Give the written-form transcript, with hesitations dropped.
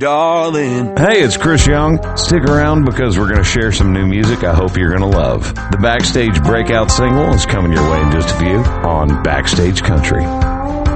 darling. Hey, it's Chris Young. Stick around because we're going to share some new music I hope you're going to love. The Backstage breakout single is coming your way in just a few on Backstage Country.